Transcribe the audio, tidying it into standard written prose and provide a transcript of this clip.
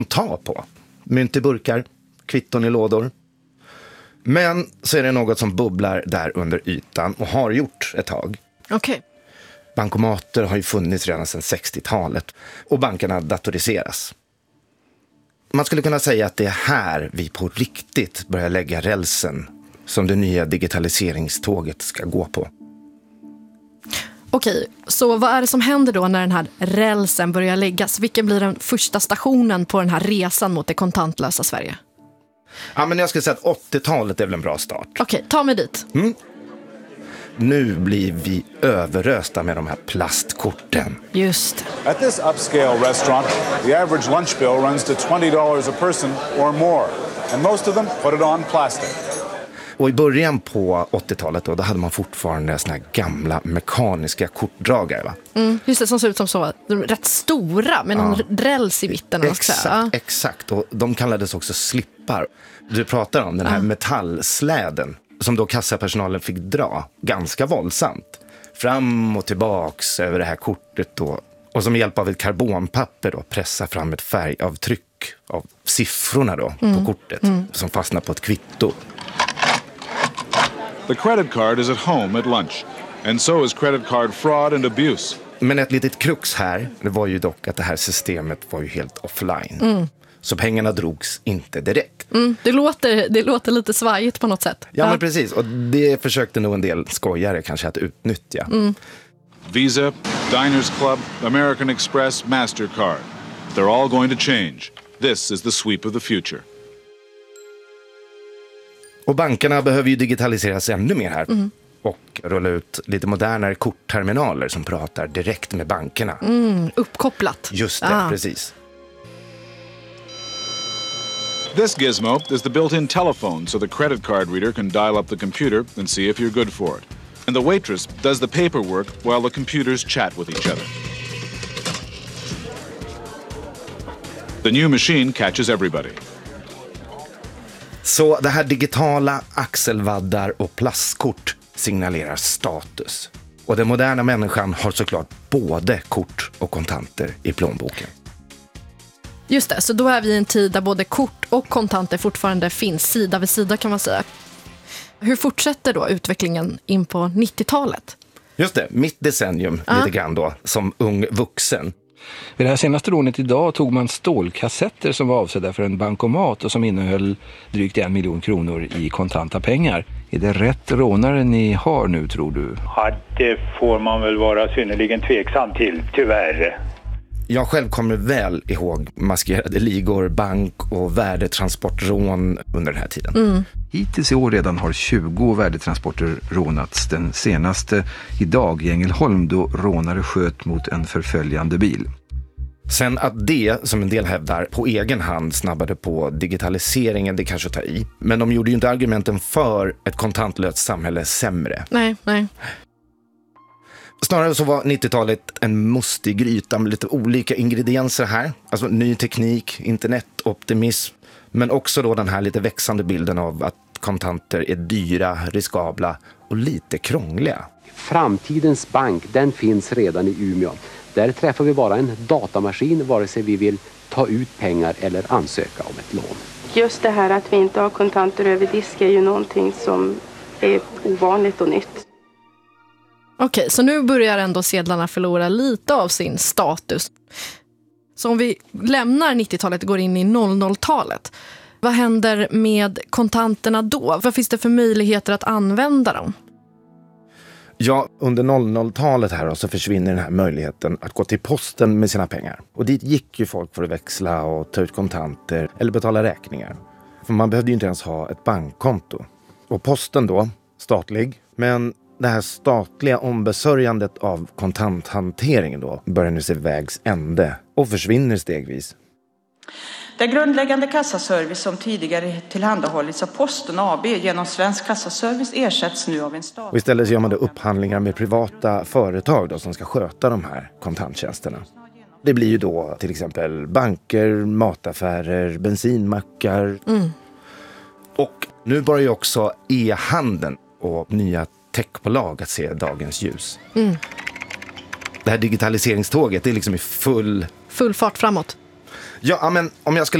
ta på. Mynt i burkar, kvitton i lådor. Men så är det något som bubblar där under ytan och har gjort ett tag. Okej. Bankomater har ju funnits redan sedan 60-talet och bankerna datoriseras. Man skulle kunna säga att det är här vi på riktigt börjar lägga rälsen som det nya digitaliseringståget ska gå på. Okej, så vad är det som händer då när den här rälsen börjar läggas? Vilken blir den första stationen på den här resan mot det kontantlösa Sverige? Ja, men jag skulle säga att 80-talet är väl en bra start. Okej, ta mig dit. Nu blir vi överrösta med de här plastkorten. Just. At this upscale restaurant, the average lunch bill runs to $20 a person or more, and most of them put it on plastic. Och i början på 80-talet då hade man fortfarande såna här gamla mekaniska kortdragare, va? Just det, som ser ut som så rätt stora med någon räls i mitten. Exakt. Och de kallades också slippar. Du pratar om den här metallsläden som då kassapersonalen fick dra ganska våldsamt. Fram och tillbaks över det här kortet då. Och som hjälp av ett karbonpapper då pressa fram ett färgavtryck av siffrorna då på kortet som fastnar på ett kvitto. The credit card is at home at lunch, and so is credit card fraud and abuse. Men ett litet krux här, det var ju dock att det här systemet var ju helt offline. Så pengarna drogs inte direkt. Det låter lite svajigt på något sätt. Ja, men precis. Och det försökte nog en del skojare kanske att utnyttja. Visa, Diners Club, American Express, MasterCard. They're all going to change. This is the sweep of the future. Och bankerna behöver ju digitaliseras ännu mer här. Och rulla ut lite modernare kortterminaler som pratar direkt med bankerna. Uppkopplat. Just det, precis. This gizmo is the built-in telephone so the credit card reader can dial up the computer and see if you're good for it. And the waitress does the paperwork while the computers chat with each other. The new machine catches everybody. Så det här digitala axelvaddar och plastkort signalerar status. Och den moderna människan har såklart både kort och kontanter i plånboken. Just det, så då är vi i en tid där både kort och kontanter fortfarande finns sida vid sida, kan man säga. Hur fortsätter då utvecklingen in på 90-talet? Just det, mitt decennium lite grann då, som ung vuxen. Vid det här senaste rånet idag tog man stålkassetter som var avsedda för en bankomat och som innehöll drygt 1 miljon kronor i kontanta pengar. Är det rätt rånare ni har nu, tror du? Ja, det får man väl vara synnerligen tveksam till, tyvärr. Jag själv kommer väl ihåg maskerade ligor, bank- och värdetransportrån under den här tiden. Hittills i år redan har 20 värdetransporter rånats. Den senaste idag i Ängelholm då rånare sköt mot en förföljande bil. Sen att det, som en del hävdar, på egen hand snabbade på digitaliseringen, det kanske tar i. Men de gjorde ju inte argumenten för ett kontantlöst samhälle sämre. Nej. Snarare så var 90-talet en mustig gryta med lite olika ingredienser här. Alltså ny teknik, internetoptimism, men också då den här lite växande bilden av att kontanter är dyra, riskabla och lite krångliga. Framtidens bank, den finns redan i Umeå. Där träffar vi bara en datamaskin vare sig vi vill ta ut pengar eller ansöka om ett lån. Just det här att vi inte har kontanter över disk är ju någonting som är ovanligt och nytt. Okej, så nu börjar ändå sedlarna förlora lite av sin status. Så om vi lämnar 90-talet och går in i 00-talet, vad händer med kontanterna då? Vad finns det för möjligheter att använda dem? Ja, under 00-talet här så försvinner den här möjligheten att gå till posten med sina pengar. Och dit gick ju folk för att växla och ta ut kontanter eller betala räkningar. För man behövde ju inte ens ha ett bankkonto. Och posten då, statlig, men det här statliga ombesörjandet av kontanthanteringen då börjar nu se vägs ände och försvinner stegvis. Den grundläggande kassaservice som tidigare tillhandahållits av Posten AB genom Svensk kassaservice ersätts nu av en stat. Och istället så gör man då upphandlingar med privata företag då som ska sköta de här kontanttjänsterna. Det blir ju då till exempel banker, mataffärer, bensinmackar. Och nu börjar ju också e-handeln och nya techbolag att se dagens ljus. Det här digitaliseringståget, det är liksom i full fart framåt. Ja, men om jag skulle